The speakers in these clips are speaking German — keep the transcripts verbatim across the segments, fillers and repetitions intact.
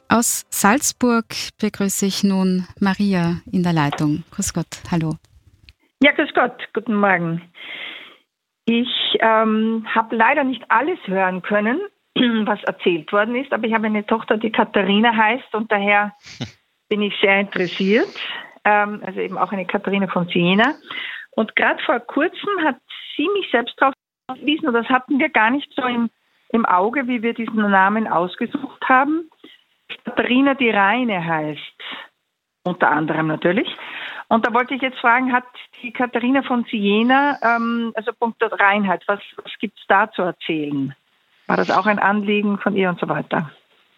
Aus Salzburg begrüße ich nun Maria in der Leitung. Grüß Gott, hallo. Ja, grüß Gott, guten Morgen. Ich ähm, habe leider nicht alles hören können, was erzählt worden ist, aber ich habe eine Tochter, die Katharina heißt und daher bin ich sehr interessiert. Ähm, also eben auch eine Katharina von Siena. Und gerade vor kurzem hat sie mich selbst darauf hingewiesen, und das hatten wir gar nicht so im, im Auge, wie wir diesen Namen ausgesucht haben. Katharina die Reine heißt, unter anderem natürlich. Und da wollte ich jetzt fragen, hat die Katharina von Siena, ähm, also Punkt der Reinheit, was, was gibt es da zu erzählen? War das auch ein Anliegen von ihr und so weiter?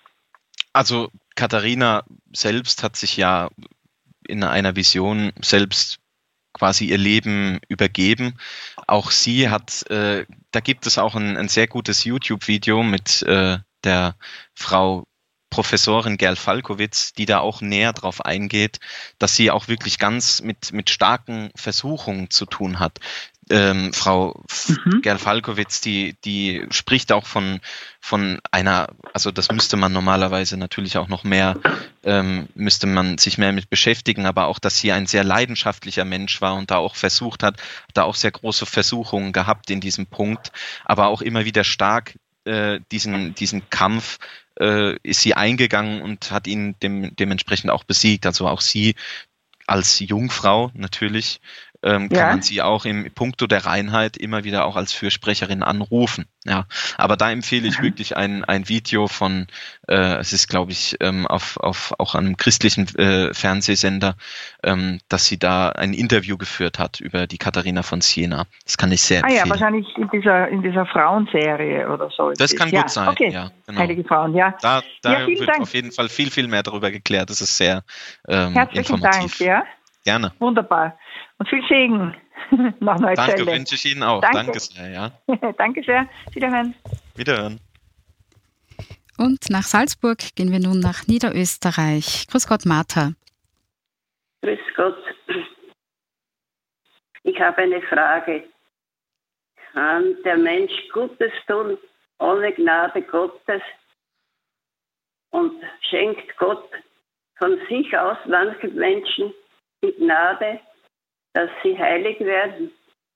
Also Katharina selbst hat sich ja in einer Vision selbst quasi ihr Leben übergeben. Auch sie hat, äh, da gibt es auch ein, ein sehr gutes YouTube-Video mit äh, der Frau Professorin Gerl Falkowitz, die da auch näher drauf eingeht, dass sie auch wirklich ganz mit, mit starken Versuchungen zu tun hat. Ähm, Frau mhm. Gerl Falkowitz, die, die spricht auch von, von einer, also das müsste man normalerweise natürlich auch noch mehr, ähm, müsste man sich mehr mit beschäftigen, aber auch, dass sie ein sehr leidenschaftlicher Mensch war und da auch versucht hat, da auch sehr große Versuchungen gehabt in diesem Punkt, aber auch immer wieder stark äh, diesen, diesen Kampf äh, ist sie eingegangen und hat ihn dem, dementsprechend auch besiegt. Also auch sie als Jungfrau natürlich ähm, kann ja. man sie auch im Punkto der Reinheit immer wieder auch als Fürsprecherin anrufen. Ja, aber da empfehle ich wirklich ein ein Video von, äh, es ist glaube ich ähm, auf auf auch einem christlichen äh, Fernsehsender, ähm, dass sie da ein Interview geführt hat über die Katharina von Siena. Das kann ich sehr empfehlen. Ah ja, wahrscheinlich in dieser in dieser Frauenserie oder so. Das kann ja. gut sein. Okay. Ja, genau. Heilige Frauen, ja. Da, da ja, wird Dank. auf jeden Fall viel viel mehr darüber geklärt. Das ist sehr ähm, Herzlichen informativ. Dank, ja. Gerne. Wunderbar. Und viel Segen nach Neuzelle. Danke, wünsche ich Ihnen auch. Danke, Danke sehr. Ja. Danke sehr. Wiederhören. Wiederhören. Und nach Salzburg gehen wir nun nach Niederösterreich. Grüß Gott, Martha. Grüß Gott. Ich habe eine Frage. Kann der Mensch Gutes tun ohne Gnade Gottes? Und schenkt Gott von sich aus manchen Menschen die Gnade, dass sie heilig werden?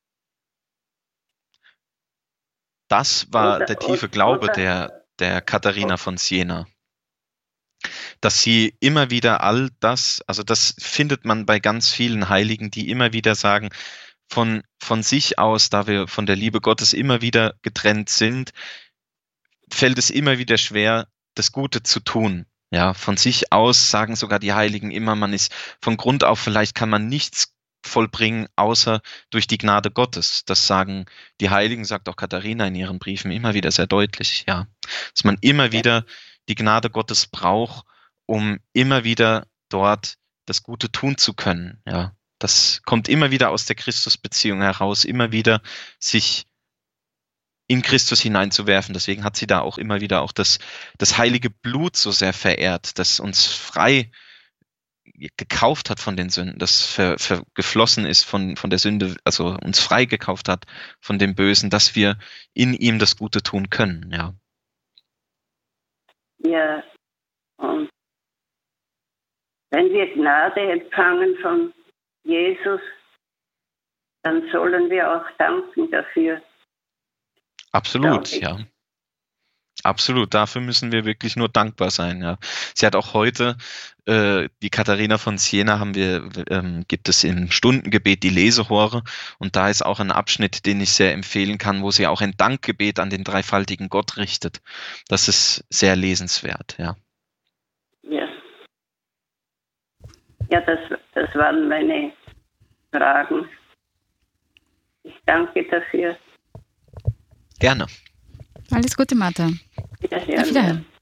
Das war oder, der tiefe Glaube oder, der, der Katharina von Siena. Dass sie immer wieder all das, also das findet man bei ganz vielen Heiligen, die immer wieder sagen, von, von sich aus, da wir von der Liebe Gottes immer wieder getrennt sind, fällt es immer wieder schwer, das Gute zu tun. Ja, von sich aus sagen sogar die Heiligen immer, man ist von Grund auf, vielleicht kann man nichts vollbringen, außer durch die Gnade Gottes. Das sagen die Heiligen, sagt auch Katharina in ihren Briefen immer wieder sehr deutlich, ja. Dass man immer wieder die Gnade Gottes braucht, um immer wieder dort das Gute tun zu können, ja. Das kommt immer wieder aus der Christusbeziehung heraus, immer wieder sich in Christus hineinzuwerfen. Deswegen hat sie da auch immer wieder auch das, das heilige Blut so sehr verehrt, das uns frei gekauft hat von den Sünden, das ver, ver, geflossen ist von, von der Sünde, also uns frei gekauft hat von dem Bösen, dass wir in ihm das Gute tun können, ja. Ja, und wenn wir Gnade empfangen von Jesus, dann sollen wir auch danken dafür. Absolut, ja. Absolut, dafür müssen wir wirklich nur dankbar sein, ja. Sie hat auch heute, äh, die Katharina von Siena haben wir, ähm, gibt es im Stundengebet die Lesehore und da ist auch ein Abschnitt, den ich sehr empfehlen kann, wo sie auch ein Dankgebet an den dreifaltigen Gott richtet. Das ist sehr lesenswert, ja. Ja, ja das, das waren meine Fragen. Ich danke dafür. Gerne. Alles Gute, Martha. Wiederhören. Auf Wiederhören.